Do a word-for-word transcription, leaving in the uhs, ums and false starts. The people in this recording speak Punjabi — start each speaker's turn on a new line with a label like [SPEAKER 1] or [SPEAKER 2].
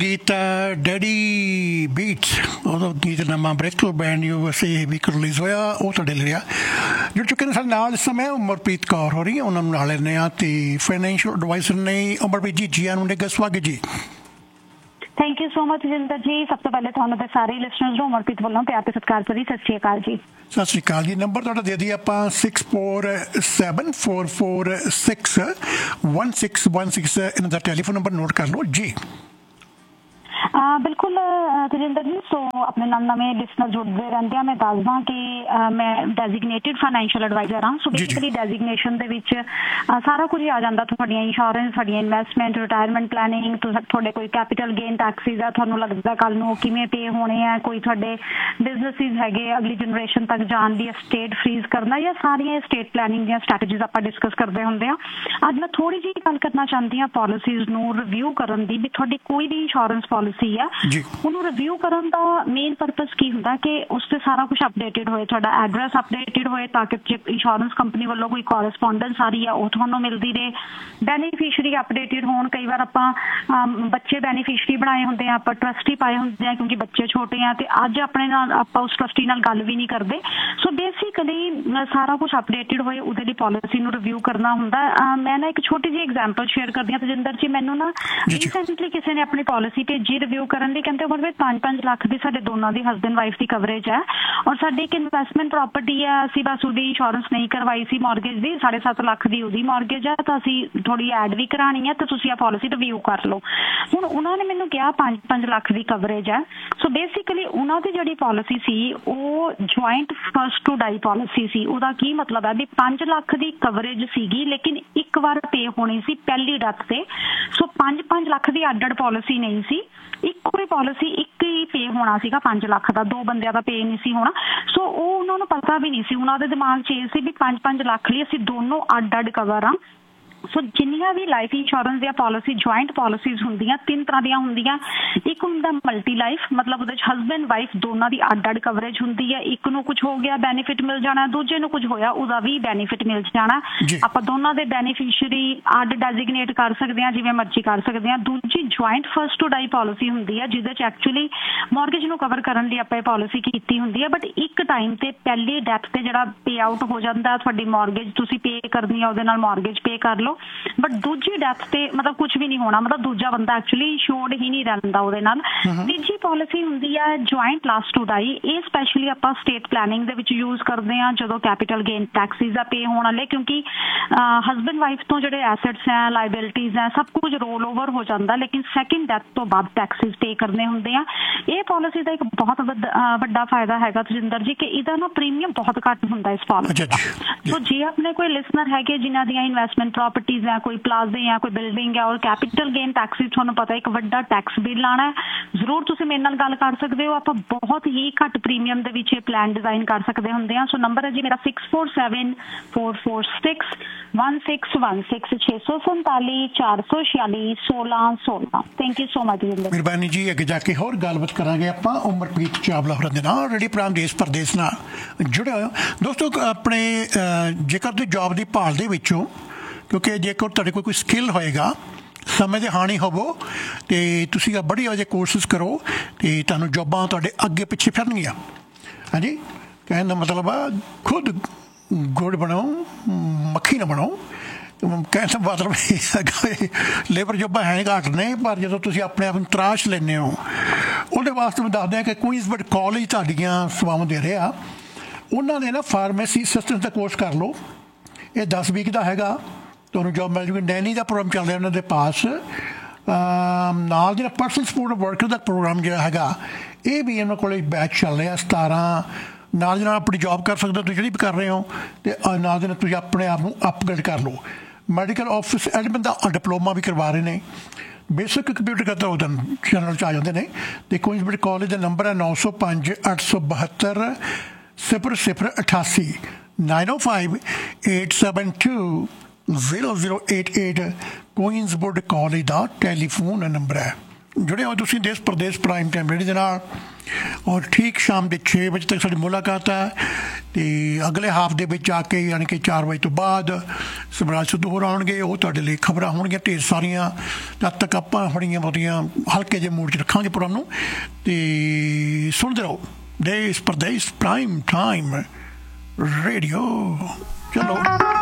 [SPEAKER 1] ਗੀਤ ਡੈਡੀ ਬੀਟਸ ਉਹਦਾ ਗੀਤਨਾਮਾ ਬ੍ਰੇਕਥਰੂ band U S A we release ਹੋਇਆ, ਉਹ ਤੁਹਾਡੇ ਲਈ ਰਿਹਾ ਜੁੜ ਚੁੱਕੇ ਨੇ ਸਾਡੇ ਨਾਲ ਇਸ ਸਮੇਂ ਉਮਰਪ੍ਰੀਤ ਕੌਰ ਹੋ ਰਹੀ, ਉਹਨਾਂ ਨੂੰ ਨਾਲ ਲੈਂਦੇ ਹਾਂ ਅਤੇ ਫਾਈਨੈਂਸ਼ੀਅਲ ਐਡਵਾਈਜ਼ਰ ਨੇ ਉਮਰਪ੍ਰੀਤ ਜੀ। ਜੀ ਆਨ ਦੇ ਸਵਾਗਤ ਜੀ।
[SPEAKER 2] Thank you so much Jinder ਜੀ। ਸਭ ਤੋਂ ਪਹਿਲੇ ਤੁਹਾਨੂੰ ਤੇ ਸਾਰੇ ਲਿਸਨਰਸ ਨੂੰ ਉਮਰਪ੍ਰੀਤ ਵੱਲੋਂ ਪਿਆਰ ਤੇ ਸਤਿਕਾਰ ਭਰੀ ਸਤਿ ਸ਼੍ਰੀ ਅਕਾਲ ਜੀ।
[SPEAKER 1] ਸਤਿ ਸ਼੍ਰੀ ਅਕਾਲ ਜੀ। ਨੰਬਰ ਤੁਹਾਡਾ ਦੇ ਦਈਏ ਆਪਾਂ six four seven four four six one six one six ਇਹਨਾਂ ਦਾ ਟੈਲੀਫੋਨ ਨੰਬਰ ਨੋਟ ਕਰ ਲਓ ਜੀ।
[SPEAKER 2] ਬਿਲਕੁਲ ਤਜਿੰਦਰ ਜੀ, ਸੋ ਆਪਣੇ ਨਾਲ ਨਵੇਂ ਲਿਸਨਰ ਜੁੜਦੇ ਰਹਿੰਦੇ ਆ। ਮੈਂ ਦੱਸਦਾ ਕਿ ਮੈਂ ਡੈਜ਼ਿਗਨੇਟਿਡ ਫਾਈਨੈਂਸ਼ੀਅਲ ਐਡਵਾਈਜ਼ਰ ਹਾਂ। ਸੋ ਬੇਸਿਕਲੀ ਡੈਜ਼ਿਗਨੇਸ਼ਨ ਦੇ ਵਿੱਚ ਸਾਰਾ ਕੁਝ ਆ ਜਾਂਦਾ, ਤੁਹਾਡੀਆਂ ਇੰਸ਼ੋਰੈਂਸ, ਤੁਹਾਡੀਆਂ ਇਨਵੈਸਟਮੈਂਟ, ਰਿਟਾਇਰਮੈਂਟ ਪਲੈਨਿੰਗ, ਤੁਹਾਡੇ ਕੋਈ ਕੈਪੀਟਲ ਗੇਨ ਟੈਕਸਿਸ ਆ, ਤੁਹਾਨੂੰ ਲੱਗਦਾ ਕੱਲ ਨੂੰ ਕਿਵੇਂ ਪੇ ਹੋਣੇ ਆ, ਕੋਈ ਤੁਹਾਡੇ ਬਿਜ਼ਨਸਿਸ ਹੈਗੇ ਅਗਲੀ ਜਨਰੇਸ਼ਨ ਤੱਕ ਜਾਣ ਦੀ ਸਟੇਟ ਫਰੀਜ਼ ਕਰਨਾ, ਜਾਂ ਸਾਰੀਆਂ ਸਟੇਟ ਪਲੈਨਿੰਗ ਦੀਆਂ ਸਟ੍ਰੈਟਜੀਜ਼ ਆਪਾਂ ਡਿਸਕਸ ਕਰਦੇ ਹੁੰਦੇ ਆ। ਅੱਜ ਮੈਂ ਥੋੜੀ ਜਿਹੀ ਗੱਲ ਕਰਨਾ ਚਾਹੁੰਦੀ ਹਾਂ ਪਾਲਿਸੀਜ਼ ਨੂੰ ਰਿਵਿਊ ਕਰਨ ਦੀ, ਵੀ ਤੁਹਾਡੀ ਕੋਈ ਵੀ ਇੰਸ਼ੋਰੈਂਸ ਪਾਲਿਸੀ ਆ ਉਹਨੂੰ ਰਿਵਿਊ ਕਰਨ ਦਾ ਮੇਨ ਪਰਪਸ ਕੀ ਹੁੰਦਾ ਕਿ ਉਸ ਤੇ ਸਾਰਾ ਕੁਝ ਅਪਡੇਟਡ ਹੋਏ, ਤੁਹਾਡਾ ਐਡਰੈਸ ਅਪਡੇਟਡ ਹੋਏ, ਤਾਂ ਕਿ ਜੇ ਇੰਸ਼ੋਰੈਂਸ ਕੰਪਨੀ ਵੱਲੋਂ ਕੋਈ ਕੋਰਸਪੋਂਡੈਂਸ ਆ ਰਹੀ ਆ ਉਹ ਤੁਹਾਨੂੰ ਮਿਲਦੀ ਰਹੇ, ਬੈਨੀਫਿਸ਼ਰੀ ਅਪਡੇਟਡ ਹੋਣ। ਕਈ ਵਾਰ ਆਪਾਂ ਬੱਚੇ ਬੈਨੀਫਿਸ਼ਰੀ ਬਣਾਏ ਹੁੰਦੇ ਆ, ਆਪਾਂ ਟਰਸਟੀ ਪਾਏ ਹੁੰਦੇ ਆ ਕਿਉਂਕਿ ਬੱਚੇ ਛੋਟੇ ਆ, ਤੇ ਅੱਜ ਆਪਣੇ ਨਾਲ ਆਪਾਂ ਉਸ ਟਰਸਟੀ ਨਾਲ ਗੱਲ ਵੀ ਨਹੀਂ ਕਰਦੇ। ਸੋ ਬੇਸਿਕਲੀ ਸਾਰਾ ਕੁਝ ਅਪਡੇਟਡ ਹੋਏ, ਉਹਦੇ ਲਈ ਪਾਲਿਸੀ ਨੂੰ ਰਿਵਿਊ ਕਰਨਾ ਹੁੰਦਾ। ਮੈਂ ਨਾ ਇੱਕ ਛੋਟੀ ਜਿਹੀ ਐਗਜ਼ਾਮਪਲ ਸ਼ੇਅਰ ਕਰਦੀ ਹਾਂ ਤਜਿੰਦਰ ਜੀ। ਮੈਨੂੰ ਨਾ ਰੀਸੈਂਟਲੀ ਕਿਸੇ ਨੇ ਆਪਣੀ ਪਾਲਿਸੀ ਭੇਜੀ ਰਿਵਿਊ ਕਰਨ ਲਈ, ਕਹਿੰਦੇ ਉਮਰ ਵਿੱਚ ਪੰਜ ਪੰਜ ਲੱਖ ਦੀ ਸਾਡੇ ਦੋਨਾਂ ਦੀ ਹਸਬੈਂਡ ਵਾਈਫ ਦੀ ਕਵਰੇਜ ਹੈ, ਔਰ ਸਾਡੀ ਇੱਕ ਇਨਵੈਸਟਮੈਂਟ ਪ੍ਰਾਪਰਟੀ ਹੈ, ਅਸੀਂ ਬਸ ਉਹਦੀ ਇੰਸ਼ੋਰੈਂਸ ਨਹੀਂ ਕਰਵਾਈ ਸੀ ਮੌਰਗੇਜ ਦੀ, ਸਾਢੇ ਸੱਤ ਲੱਖ ਦੀ ਉਹਦੀ ਮੌਰਗੇਜ ਹੈ, ਤਾਂ ਅਸੀਂ ਥੋੜੀ ਐਡ ਵੀ ਕਰਾਣੀ ਹੈ, ਤੇ ਤੁਸੀਂ ਆ ਪਾਲਿਸੀ ਰਿਵਿਊ ਕਰ ਲਓ। ਹੁਣ ਉਹਨਾਂ ਨੇ ਮੈਨੂੰ ਕਿਹਾ ਪੰਜ ਪੰਜ ਲੱਖ ਦੀ ਕਵਰੇਜ ਹੈ। ਸੋ ਬੇਸਿਕਲੀ ਉਹਨਾਂ ਦੀ ਜਿਹੜੀ ਪਾਲਿਸੀ ਸੀ ਉਹ joint first to dye policy ਸੀ। ਉਹਦਾ ਕੀ ਮਤਲਬ ਹੈ ਵੀ ਪੰਜ ਲੱਖ ਦੀ ਕਵਰੇਜ ਸੀਗੀ, ਲੇਕਿਨ ਇੱਕ ਵਾਰ ਪੇ ਹੋਣੀ ਸੀ ਪਹਿਲੀ ਡੈਥ ਤੇ। ਸੋ ਪੰਜ ਪੰਜ ਲੱਖ ਦੀ ਅੱਡ ਅੱਡ ਪਾਲਿਸੀ ਨਹੀਂ ਸੀ, ਇੱਕੋ ਹੀ ਪਾਲਿਸੀ ਇੱਕ ਹੀ ਪੇ ਹੋਣਾ ਸੀਗਾ ਪੰਜ ਲੱਖ ਦਾ, ਦੋ ਬੰਦਿਆਂ ਦਾ ਪੇ ਨਹੀਂ ਸੀ ਹੋਣਾ। ਸੋ ਉਹ ਉਹਨਾਂ ਨੂੰ ਪਤਾ ਵੀ ਨਹੀਂ ਸੀ, ਉਹਨਾਂ ਦੇ ਦਿਮਾਗ 'ਚ ਇਹ ਸੀ ਵੀ ਪੰਜ ਪੰਜ ਲੱਖ ਲਈ ਅਸੀਂ ਦੋਨੋਂ ਅੱਡ ਅੱਡ ਕਵਰ ਆ। ਸੋ ਜਿੰਨੀਆਂ ਵੀ ਲਾਈਫ ਇੰਸ਼ੋਰੈਂਸ ਦੀਆਂ ਪਾਲਿਸੀ ਜੁਆਇੰਟ ਪਾਲਿਸੀਜ਼ ਹੁੰਦੀਆਂ ਤਿੰਨ ਤਰ੍ਹਾਂ ਦੀਆਂ ਹੁੰਦੀਆਂ। ਇੱਕ ਹੁੰਦਾ ਮਲਟੀ ਲਾਈਫ, ਮਤਲਬ ਉਹਦੇ 'ਚ ਹਸਬੈਂਡ ਵਾਈਫ ਦੋਨਾਂ ਦੀ ਅੱਡ ਅੱਡ ਕਵਰੇਜ ਹੁੰਦੀ ਹੈ। ਇੱਕ ਨੂੰ ਕੁਝ ਹੋ ਗਿਆ ਬੈਨੀਫਿਟ ਮਿਲ ਜਾਣਾ, ਦੂਜੇ ਨੂੰ ਕੁਝ ਹੋਇਆ ਉਹਦਾ ਵੀ ਬੈਨੀਫਿਟ ਮਿਲ ਜਾਣਾ। ਆਪਾਂ ਦੋਨਾਂ ਦੇ ਬੈਨੀਫਿਸ਼ਰੀ ਅੱਡ ਡੈਜ਼ਿਗਨੇਟ ਕਰ ਸਕਦੇ ਹਾਂ, ਜਿਵੇਂ ਮਰਜ਼ੀ ਕਰ ਸਕਦੇ ਹਾਂ। ਦੂਜੀ joint first to dye policy ਹੁੰਦੀ ਹੈ, ਜਿਹਦੇ 'ਚ ਐਕਚੁਅਲੀ ਮੌਰਗੇਜ ਨੂੰ ਕਵਰ ਕਰਨ ਲਈ ਆਪਾਂ ਇਹ ਪਾਲਿਸੀ ਕੀਤੀ ਹੁੰਦੀ ਹੈ, ਬਟ ਇੱਕ ਟਾਈਮ ਤੇ ਪਹਿਲੀ ਡੈਥ ਤੇ ਜਿਹੜਾ ਪੇ ਆਊਟ ਹੋ ਜਾਂਦਾ, ਤੁਹਾਡੀ ਮੌਰਗੇਜ ਤੁਸੀਂ ਪੇ ਕਰਨੀ ਆ ਉਹਦੇ ਨਾਲ ਮੌਰਗੇਜ ਪੇ ਕਰ ਲਓ, ਬਟ ਦੂਜੀ ਡੈਥ ਤੇ ਮਤਲਬ ਕੁਝ ਵੀ ਨਹੀਂ ਹੋਣਾ, ਮਤਲਬ ਦੂਜਾ ਬੰਦਾ ਐਕਚੁਅਲੀ ਇੰਸ਼ੋਰਡ ਹੀ ਨਹੀਂ ਰਹਿੰਦਾ ਉਹਦੇ ਨਾਲ। ਤੀਜੀ ਪਾਲਿਸੀ ਹੁੰਦੀ ਹੈ ਜੁਆਇੰਟ ਲਾਸਟ ਟੂ ਡਾਈ। ਇਹ ਸਪੈਸ਼ਲੀ ਆਪਾਂ ਸਟੇਟ ਪਲੈਨਿੰਗ ਦੇ ਵਿੱਚ ਯੂਜ਼ ਕਰਦੇ ਹਾਂ ਜਦੋਂ ਕੈਪੀਟਲ ਗੇਨ ਟੈਕਸਿਸ ਦਾ ਪੇ ਹੋਣ ਵਾਲੇ, ਕਿਉਂਕਿ ਹਸਬੈਂਡ ਵਾਈਫ ਤੋਂ ਜਿਹੜੇ ਐਸੈਟਸ ਹੈ, ਲਾਇਬਿਲਿਟੀਜ਼ ਹੈ, ਸਭ ਕੁਝ ਰੋਲ ਓਵਰ ਹੋ ਜਾਂਦਾ, ਲੇਕਿਨ ਸੈਕਿੰਡ ਡੈਥ ਤੋਂ ਬਾਅਦ ਟੈਕਸਿਸ ਪੇ ਕਰਨੇ ਹੁੰਦੇ ਆ। ਇਹ ਪਾਲਿਸੀ ਦਾ ਇੱਕ ਬਹੁਤ ਵੱਡਾ ਫਾਇਦਾ ਹੈਗਾ ਤਜਿੰਦਰ ਜੀ ਕਿ ਇਹਦਾ ਨਾ ਪ੍ਰੀਮੀਅਮ ਬਹੁਤ ਘੱਟ ਹੁੰਦਾ ਇਸ ਪਾਲਿਸੀ ਦਾ। ਸੋ ਜੇ ਆਪਣੇ ਕੋਈ ਲਿਸਨਰ ਹੈਗੇ ਜਿਨ੍ਹਾਂ ਦੀਆਂ ਇਨਵੈਸਟਮੈਂਟ ਪ੍ਰਾਪਰਟੀਜ਼ ਹੈ, ਕੋਈ ਪਲਾਜ਼ੇ ਆ, ਕੋਈ ਬਿਲਡਿੰਗ ਹੈ, ਔਰ ਕੈਪੀਟਲ ਗੇਨ ਟੈਕਸਿਸ ਤੁਹਾਨੂੰ ਪਤਾ ਇੱਕ ਵੱਡਾ ਟੈਕਸ ਬਿੱਲ ਆਉਣਾ ਹੈ, ਜ਼ਰੂਰ ਤੁਸੀਂ ਮੇਰੇ ਨਾਲ ਗੱਲ ਕਰ ਸਕਦੇ ਹੋ। ਆਪਾਂ ਬਹੁਤ ਹੀ ਘੱਟ ਪ੍ਰੀਮੀਅਮ ਦੇ ਵਿੱਚ ਇਹ ਪਲਾਨ ਡਿਜ਼ਾਈਨ ਕਰ ਸਕਦੇ ਹੁੰਦੇ ਹਾਂ। ਸੋ ਨੰਬਰ ਹੈ ਜੀ ਮੇਰਾ six four seven four four six one six one six ਛੇ ਸੌ ਸੰਤਾਲੀ ਚਾਰ ਸੌ ਛਿਆਲੀ ਸੋਲਾਂ ਸੋਲਾਂ। Thank you so much.
[SPEAKER 1] ਮਿਹਰਬਾਨੀ ਜੀ। ਅੱਗੇ ਜਾ ਕੇ ਹੋਰ ਗੱਲਬਾਤ ਕਰਾਂਗੇ ਆਪਾਂ ਉਮਰਪ੍ਰੀਤ ਚਾਵਲਾ ਹੋਰਾਂ ਦੇ ਨਾਲ, ਰੇਡੀਓ ਪ੍ਰੋਗਰਾਮ ਦੇਸ਼ ਪ੍ਰਦੇਸ਼ ਨਾਲ ਜੁੜੇ ਹੋਏ ਦੋਸਤੋ। ਆਪਣੇ ਜੇਕਰ ਤੁਸੀਂ ਜੋਬ ਦੀ ਭਾਲ ਦੇ ਵਿੱਚੋਂ, ਕਿਉਂਕਿ ਜੇਕਰ ਤੁਹਾਡੇ ਕੋਲ ਕੋਈ ਸਕਿੱਲ ਹੋਏਗਾ, ਸਮੇਂ ਦੇ ਹਾਣੀ ਹੋਵੋ ਅਤੇ ਤੁਸੀਂ ਬੜੀਆ ਜਿਹੇ ਕੋਰਸਿਸ ਕਰੋ ਅਤੇ ਤੁਹਾਨੂੰ ਜੋਬਾਂ ਤੁਹਾਡੇ ਅੱਗੇ ਪਿੱਛੇ ਫਿਰਨਗੀਆਂ। ਹਾਂਜੀ, ਕਹਿਣ ਦਾ ਮਤਲਬ ਆ ਖੁਦ ਗੁੜ ਬਣਾਓ, ਮੱਖੀ ਨਾ ਬਣਾਓ। ਕਹਿਣ ਦਾ ਮਤਲਬ ਲੇਬਰ ਜੋਬਾਂ ਹੈ ਘੱਟ ਨੇ, ਪਰ ਜਦੋਂ ਤੁਸੀਂ ਆਪਣੇ ਆਪ ਨੂੰ ਤਰਾਸ਼ ਲੈਂਦੇ ਹੋ, ਉਹਦੇ ਵਾਸਤੇ ਮੈਂ ਦੱਸਦਾ ਕਿ ਕੁਈਨਜ਼ਬਰਗ ਕਾਲਜ ਤੁਹਾਡੀਆਂ ਸੇਵਾਵਾਂ ਦੇ ਰਿਹਾ। ਉਹਨਾਂ ਨੇ ਨਾ ਫਾਰਮੇਸੀ ਅਸਿਸਟੈਂਟ ਦਾ ਕੋਰਸ ਕਰ ਲਓ, ਇਹ ਦਸ ਵੀਕ ਦਾ ਹੈਗਾ, ਤੁਹਾਨੂੰ ਜੋਬ ਮਿਲ ਜੂਗੀ। ਨੈਨੀ ਦਾ ਪ੍ਰੋਗਰਾਮ ਚੱਲ ਰਿਹਾ ਉਹਨਾਂ ਦੇ ਪਾਸ, ਨਾਲ ਜਿਹੜਾ ਪਰਸਨਲ ਸਪੋਰਟ ਵਰਕਰ ਦਾ ਪ੍ਰੋਗਰਾਮ ਜਿਹੜਾ ਹੈਗਾ ਇਹ ਵੀ ਇਹਨਾਂ ਕੋਲ ਬੈਚ ਚੱਲ ਰਿਹਾ ਸਤਾਰਾਂ। ਨਾਲ ਦੀ ਨਾਲ ਆਪਣੀ ਜੋਬ ਕਰ ਸਕਦੇ ਹੋ ਤੁਸੀਂ ਜਿਹੜੀ ਵੀ ਕਰ ਰਹੇ ਹੋ, ਅਤੇ ਨਾਲ ਦੇ ਨਾਲ ਤੁਸੀਂ ਆਪਣੇ ਆਪ ਨੂੰ ਅਪਗ੍ਰੇਡ ਕਰ ਲਓ। ਮੈਡੀਕਲ ਆਫਿਸ ਐਡਮਿਨ ਦਾ ਡਿਪਲੋਮਾ ਵੀ ਕਰਵਾ ਰਹੇ ਨੇ, ਬੇਸਿਕ ਕੰਪਿਊਟਰ ਕਰਦਾ ਉਹਦਾ ਚੈਨਲ 'ਚ ਆ ਜਾਂਦੇ ਨੇ। ਅਤੇ ਕੁਈਨਜ਼ਬਰਗ ਕਾਲਜ ਦਾ ਨੰਬਰ ਹੈ ਨੌ ਸੌ ਪੰਜ ਅੱਠ ਸੌ ਬਹੱਤਰ ਸਿਫਰ ਸਿਫਰ ਅਠਾਸੀ ਨਾਈਨ ਓ five eight seven two zero zero eight eight ਕੁਈਨਜ਼ਬਰਗ college ਦਾ ਟੈਲੀਫੋਨ ਨੰਬਰ ਹੈ। जुड़े हो तुसीं देश प्रदेश प्राइम टाइम रेडियो दे नाल और ठीक शाम के छे बजे तक साडी मुलाकात है तो अगले हाफ दे विच आके यानी कि चार बजे तो बाद समराज सिद्धू होर आउणगे वो तुहाडे लई खबरां होणगीਆਂ ढेर सारियां जद तक आपां थोड़ियां बहुतियां हल्के ਜਿਹੇ मूड च रखांगे प्रोग्राम नूं ते सुणदे रहो देश प्रदेश प्राइम टाइम रेडियो चलो।